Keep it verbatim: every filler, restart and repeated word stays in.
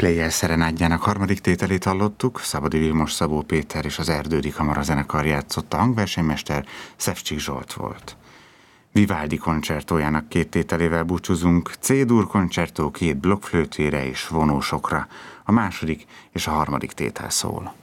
Pleyel szerenádjának harmadik tételét hallottuk, Szabadi Vilmos, Szabó Péter és az Erdődi Kamara zenekar játszotta, a hangversenymester Szefcsik Zsolt volt. Vivaldi koncertójának két tételével búcsúzunk, C-dur koncertó két blokkflőtére és vonósokra, a második és a harmadik tétel szól.